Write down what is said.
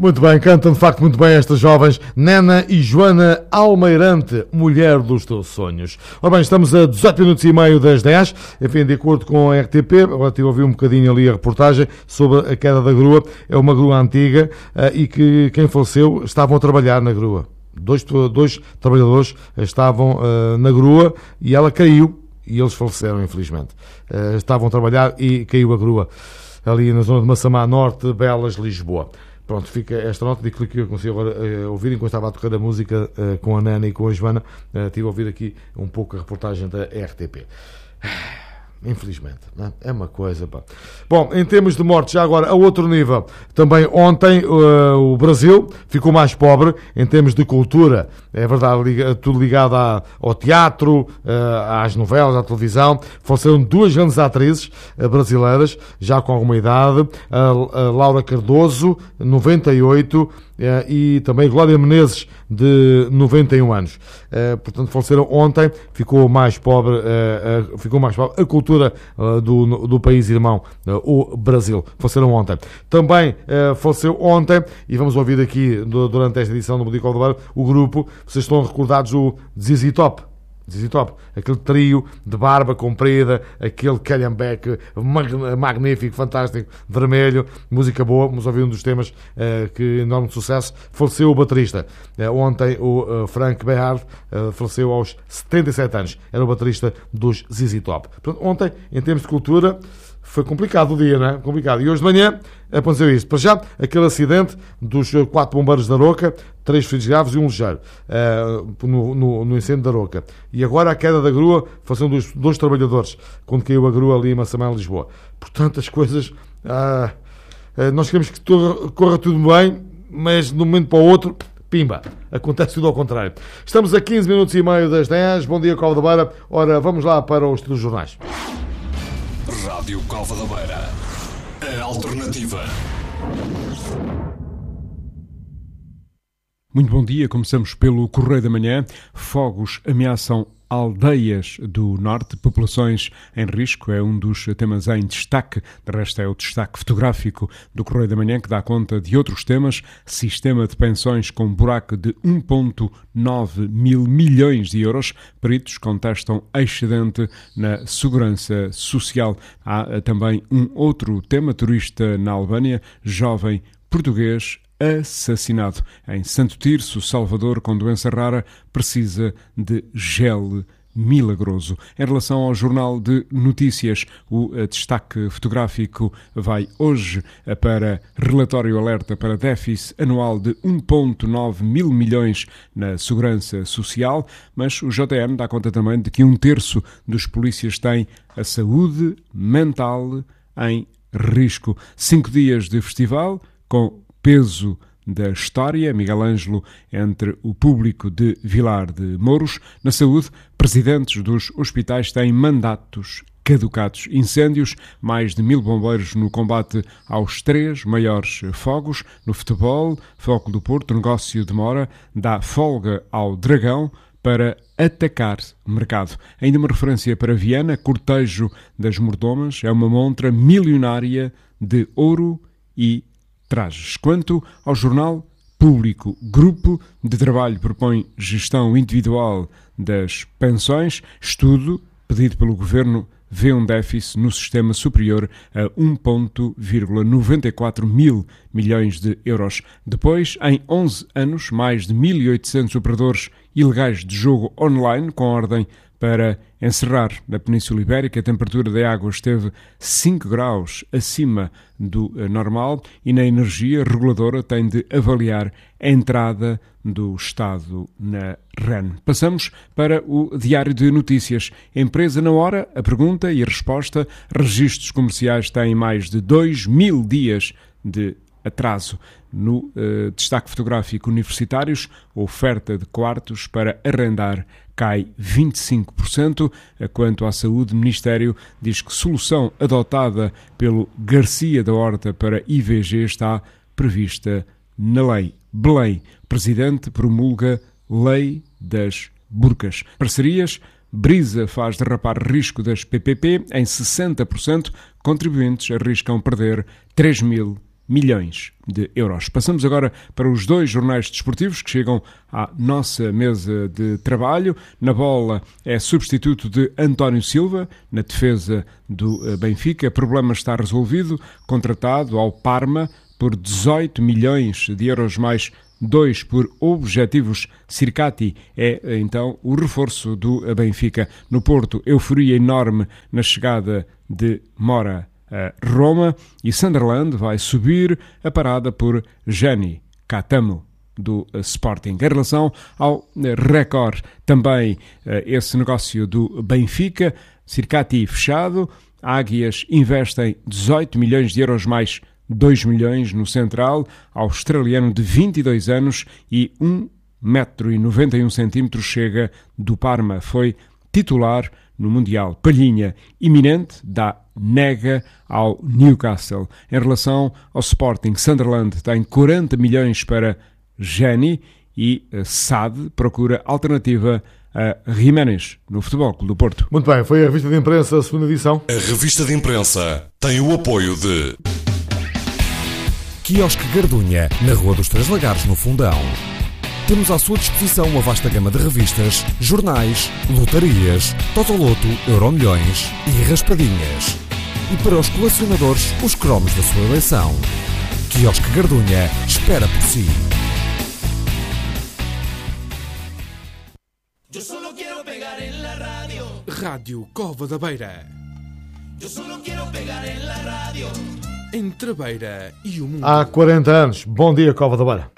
Muito bem, cantam de facto muito bem estas jovens Nena e Joana Almeirante, Mulher dos Teus Sonhos. Ora bem, estamos a 18 minutos e meio das 10, enfim, de acordo com a RTP, agora estive a ouvir um bocadinho ali a reportagem sobre a queda da grua. É uma grua antiga e que quem faleceu estavam a trabalhar na grua. Dois trabalhadores estavam na grua e ela caiu e eles faleceram, infelizmente. Estavam a trabalhar e caiu a grua ali na zona de Massamá Norte, Belas, Lisboa. Pronto, fica esta nota de que eu consigo agora ouvir enquanto estava a tocar a música com a Nana e com a Joana. Estive a ouvir aqui um pouco a reportagem da RTP. Infelizmente, não é? É uma coisa, pá. Bom, em termos de mortes, já agora a outro nível, também ontem o Brasil ficou mais pobre em termos de cultura, é verdade, tudo ligado ao teatro, às novelas, à televisão. Faleceram duas grandes atrizes brasileiras, já com alguma idade, a Laura Cardoso, 98, e também Glória Menezes, de 91 anos. Portanto, faleceram ontem, ficou mais pobre a cultura do país irmão, o Brasil. Faleceram ontem. Também faleceu ontem, e vamos ouvir aqui durante esta edição do Mundo Caldeira, o grupo, vocês estão recordados, o ZZ Top, aquele trio de barba comprida, aquele calhambeque magnífico, fantástico, vermelho, música boa. Vamos ouvir um dos temas que enorme sucesso. Faleceu o baterista ontem, o Frank Behard, faleceu aos 77 anos, era o baterista dos ZZ Top. Portanto, ontem, em termos de cultura, foi complicado o dia, não é? Complicado. E hoje de manhã aconteceu isto. Para já, aquele acidente dos 4 bombeiros da Aroca, 3 feridos graves e um ligeiro, no incêndio da Aroca. E agora a queda da grua, faziam dois trabalhadores, quando caiu a grua ali em Massamá, em Lisboa. Portanto, as coisas... nós queremos que corra tudo bem, mas de um momento para o outro... Pimba, acontece tudo ao contrário. Estamos a 15 minutos e meio das 10. Bom dia, Cova da Beira. Ora, vamos lá para os telejornais. Rádio Cova da Beira, a alternativa. Muito bom dia, começamos pelo Correio da Manhã. Fogos ameaçam aldeias do norte, populações em risco, é um dos temas em destaque. De resto, é o destaque fotográfico do Correio da Manhã, que dá conta de outros temas. Sistema de pensões com buraco de 1,9 mil milhões de euros. Peritos contestam excedente na segurança social. Há também um outro tema, turista na Albânia, jovem português assassinado. Em Santo Tirso, Salvador, com doença rara, precisa de gel milagroso. Em relação ao Jornal de Notícias, o destaque fotográfico vai hoje para relatório alerta para déficit anual de 1,9 mil milhões na segurança social, mas o JN dá conta também de que 1/3 dos polícias têm a saúde mental em risco. 5 dias de festival com peso da história, Miguel Ângelo, entre o público de Vilar de Mouros. Na saúde, presidentes dos hospitais têm mandatos caducados. Incêndios, mais de 1000 bombeiros no combate aos 3 maiores fogos. No futebol, Foco do Porto, negócio demora, dá folga ao Dragão para atacar mercado. Ainda uma referência para Viana, cortejo das mordomas, é uma montra milionária de ouro e trajes. Quanto ao Jornal Público, Grupo de Trabalho propõe gestão individual das pensões. Estudo pedido pelo Governo vê um déficit no sistema superior a 1,94 mil milhões de euros. Depois, em 11 anos, mais de 1.800 operadores ilegais de jogo online com ordem para encerrar na Península Ibérica. A temperatura da água esteve 5 graus acima do normal e na energia reguladora tem de avaliar a entrada do Estado na REN. Passamos para o Diário de Notícias. Empresa na hora, a pergunta e a resposta. Registros comerciais têm mais de 2.000 dias de atraso. No destaque fotográfico, universitários, oferta de quartos para arrendar cai 25%. Quanto à saúde, o Ministério diz que solução adotada pelo Garcia da Horta para IVG está prevista na lei. Belém, Presidente promulga Lei das Burcas. Parcerias, Brisa faz derrapar risco das PPP em 60%, contribuintes arriscam perder 3.000 milhões de euros. Passamos agora para os 2 jornais desportivos que chegam à nossa mesa de trabalho. Na bola é substituto de António Silva, na defesa do Benfica. O problema está resolvido, contratado ao Parma por 18 milhões de euros mais 2 por objetivos. Circati é então o reforço do Benfica. No Porto, euforia enorme na chegada de Mora a Roma, e Sunderland vai subir a parada por Gianni Catamo do Sporting. Em relação ao Record, também esse negócio do Benfica, Circati fechado, Águias investem 18 milhões de euros mais 2 milhões no central, australiano de 22 anos e 1,91 m, chega do Parma. Foi titular no Mundial. Palhinha, iminente, dá nega ao Newcastle. Em relação ao Sporting, Sunderland tem 40 milhões para Gianni e SAD procura alternativa a Jiménez no Futebol Clube do Porto. Muito bem, foi a revista de imprensa, a segunda edição. A revista de imprensa tem o apoio de Quiosque Gardunha, na Rua dos Três Lagares, no Fundão. Temos à sua disposição uma vasta gama de revistas, jornais, lotarias, Totoloto, Euromilhões e raspadinhas. E para os colecionadores, os cromos da sua eleição. Quiosque Gardunha espera por si. Rádio Cova da Beira. Entre a Beira e o mundo. Há 40 anos. Bom dia, Cova da Beira.